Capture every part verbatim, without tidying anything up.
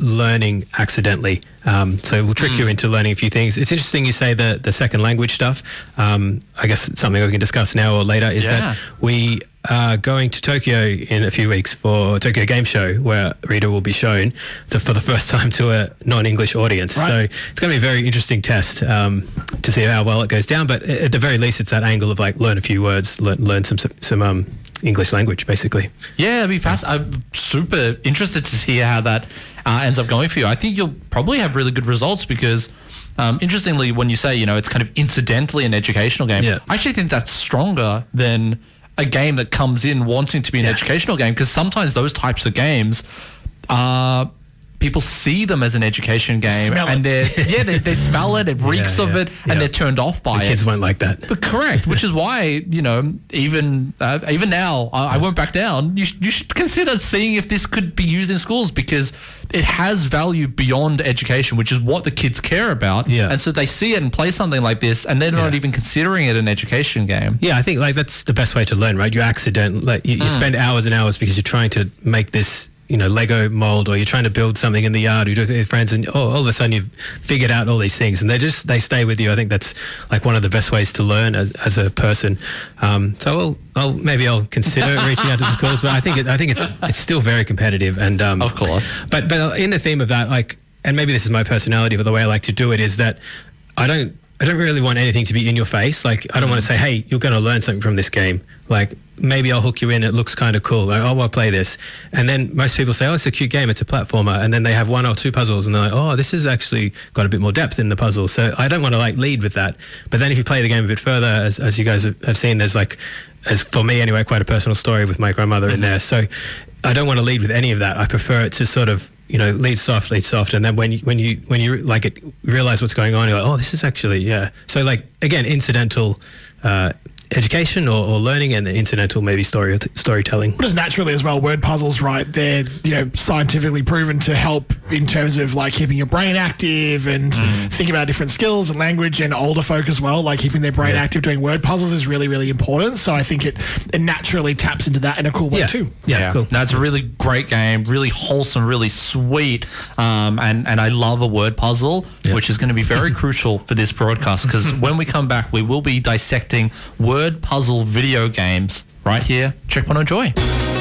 learning accidentally. Um, so we'll trick mm. you into learning a few things. It's interesting you say the, the second language stuff. Um, I guess it's something we can discuss now or later is yeah. that we are going to Tokyo in a few weeks for Tokyo Game Show, where Rita will be shown to, for the first time to a non-English audience. Right. So it's going to be a very interesting test um, to see how well it goes down. But at the very least, it's that angle of like learn a few words, learn, learn some some um, English language, basically. Yeah, that'd be fast. I'm super interested to see how that uh, ends up going for you. I think you'll probably have really good results because, um, interestingly, when you say, you know, it's kind of incidentally an educational game, yeah. I actually think that's stronger than a game that comes in wanting to be an yeah. educational game, because sometimes those types of games are... people see them as an education game smell and it. they yeah they, they smell it, it reeks yeah, yeah, of it and yeah. they're turned off by the it. Kids won't like that. But correct, which is why, you know, even uh, even now, I, I won't back down. You, sh- you should consider seeing if this could be used in schools, because it has value beyond education, which is what the kids care about. Yeah. And so they see it and play something like this and they're yeah. not even considering it an education game. Yeah, I think like that's the best way to learn, right? You accident, like you, you mm. spend hours and hours because you're trying to make this, you know, Lego mold, or you're trying to build something in the yard, or you do it with your friends, and oh, all of a sudden you've figured out all these things, and they just they stay with you. I think that's like one of the best ways to learn as, as a person. Um, so I'll, I'll maybe I'll consider reaching out to the schools, but I think it, I think it's it's still very competitive, and um, of course. But but in the theme of that, like, and maybe this is my personality, but the way I like to do it is that I don't. I don't really want anything to be in your face. Like, I don't want to say, hey, you're going to learn something from this game. Like, maybe I'll hook you in. It looks kind of cool. Like, oh, I'll play this. And then most people say, oh, it's a cute game. It's a platformer. And then they have one or two puzzles and they're like, oh, this has actually got a bit more depth in the puzzle. So I don't want to like lead with that. But then if you play the game a bit further, as, as you guys have seen, there's like, as for me anyway, quite a personal story with my grandmother mm-hmm. in there. So I don't want to lead with any of that. I prefer it to sort of, you know, lead soft, lead soft, and then when you when you when you like it, realize what's going on, you're like, oh, this is actually yeah. So like again, incidental uh, education or, or learning, and incidental maybe story storytelling. Just naturally as well, word puzzles, right? They're, you know, scientifically proven to help in terms of like keeping your brain active and mm. thinking about different skills and language, and older folk as well, like keeping their brain yeah. active doing word puzzles is really, really important. So I think it, it naturally taps into that in a cool way yeah. too. Yeah, yeah, cool. No, it's a really great game, really wholesome, really sweet, um, and, and I love a word puzzle, yeah. which is going to be very crucial for this broadcast, because when we come back, we will be dissecting word puzzle video games right here. Checkpoint Enjoy.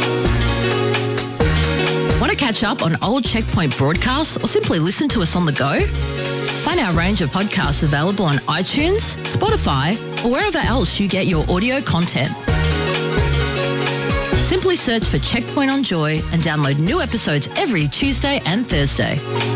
Want to catch up on old Checkpoint broadcasts or simply listen to us on the go? Find our range of podcasts available on iTunes, Spotify, or wherever else you get your audio content. Simply search for Checkpoint Enjoy and download new episodes every Tuesday and Thursday.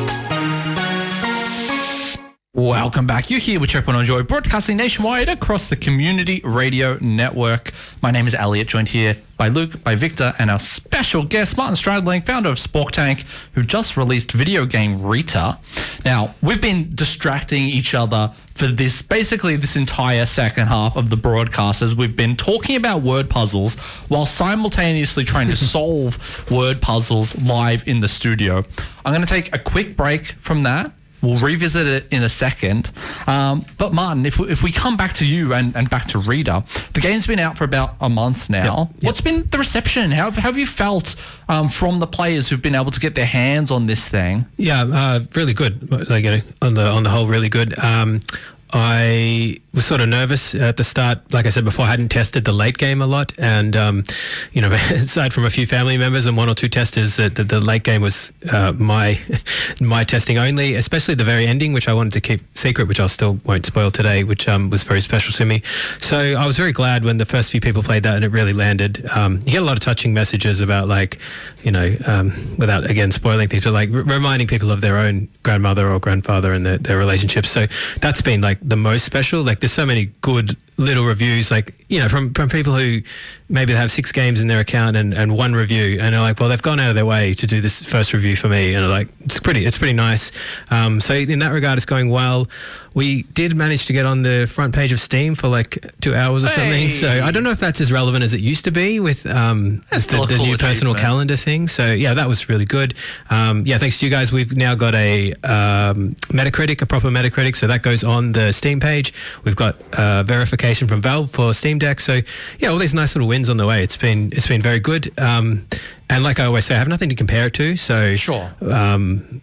Welcome back. You're here with Checkpoint Enjoy, broadcasting nationwide across the Community Radio Network. My name is Elliot, joined here by Luke, by Victor, and our special guest, Martin Stradling, founder of Spork Tank, who just released video game Rita. Now, we've been distracting each other for this, basically this entire second half of the broadcast, as we've been talking about word puzzles while simultaneously trying to solve word puzzles live in the studio. I'm going to take a quick break from that. We'll revisit it in a second. Um, but Martin, if we, if we come back to you and, and back to Rita, the game's been out for about a month now. Yep. Yep. What's been the reception? How, how have you felt um, from the players who've been able to get their hands on this thing? Yeah, uh, really good. Like, on the on the whole, really good. Um, I was sort of nervous at the start. Like I said before, I hadn't tested the late game a lot. And, um, you know, aside from a few family members and one or two testers, the, the, the late game was uh, my my testing only, especially the very ending, which I wanted to keep secret, which I still won't spoil today, which um, was very special to me. So I was very glad when the first few people played that and it really landed. Um, you get a lot of touching messages about, like, you know, um, without, again, spoiling things, but like r- reminding people of their own grandmother or grandfather and their, their relationships. So that's been like the most special. Like, there's so many good little reviews, like, you know, from, from people who maybe they have six games in their account and, and one review, and they're like, well, they've gone out of their way to do this first review for me, and they're like, it's pretty, it's pretty nice. Um, so in that regard, it's going well. We did manage to get on the front page of Steam for like two hours or hey. something. So I don't know if that's as relevant as it used to be with um, the, the new personal calendar thing. So yeah, that was really good. Um, yeah, thanks to you guys, we've now got a um, Metacritic, a proper Metacritic. So that goes on the Steam page. We've got uh, verification from Valve for Steam Deck. So yeah, all these nice little wins on the way. It's been it's been very good. Um, and like I always say, I have nothing to compare it to. So sure. Um,